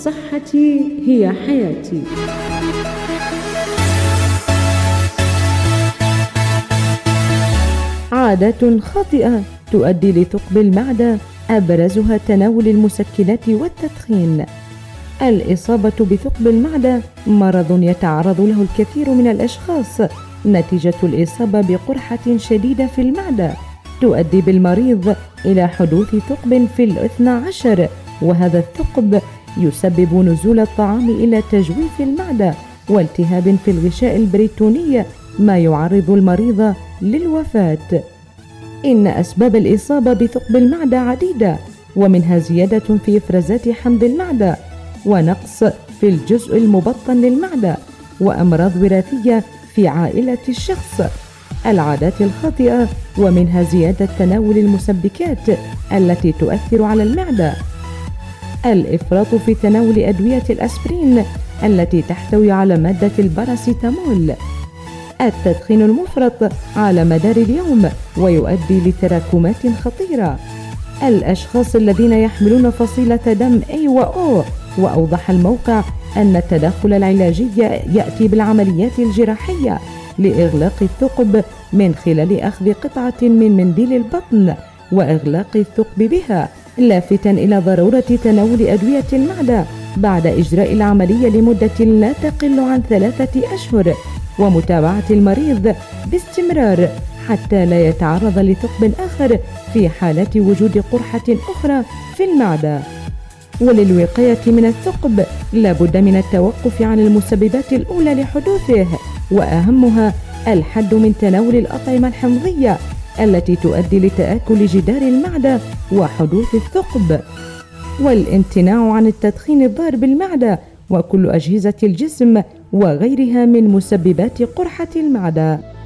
صحتي هي حياتي. عادات خاطئة تؤدي لثقب المعدة، أبرزها تناول المسكنات والتدخين. الإصابة بثقب المعدة مرض يتعرض له الكثير من الأشخاص نتيجة الإصابة بقرحة شديدة في المعدة تؤدي بالمريض إلى حدوث ثقب في الاثنى عشر، وهذا الثقب يسبب نزول الطعام إلى تجويف المعدة والتهاب في الغشاء البريتوني، ما يعرض المريض للوفاة. إن أسباب الإصابة بثقب المعدة عديدة، ومنها زيادة في إفرازات حمض المعدة، ونقص في الجزء المبطن للمعدة، وأمراض وراثية في عائلة الشخص. العادات الخاطئة ومنها زيادة تناول المسبكات التي تؤثر على المعدة، الإفراط في تناول أدوية الأسبرين التي تحتوي على مادة الباراسيتامول، التدخين المفرط على مدار اليوم ويؤدي لتراكمات خطيرة، الأشخاص الذين يحملون فصيلة دم A و O، وأوضح الموقع أن التدخل العلاجي يأتي بالعمليات الجراحية لإغلاق الثقب من خلال أخذ قطعة من منديل البطن وإغلاق الثقب بها، لافتا إلى ضرورة تناول أدوية المعدة بعد إجراء العملية لمدة لا تقل عن 3 أشهر، ومتابعة المريض باستمرار حتى لا يتعرض لثقب آخر في حالة وجود قرحة أخرى في المعدة. وللوقاية من الثقب لابد من التوقف عن المسببات الأولى لحدوثه، وأهمها الحد من تناول الأطعمة الحمضية التي تؤدي لتآكل جدار المعدة وحدوث الثقب، والامتناع عن التدخين الضار بالمعدة وكل أجهزة الجسم وغيرها من مسببات قرحة المعدة.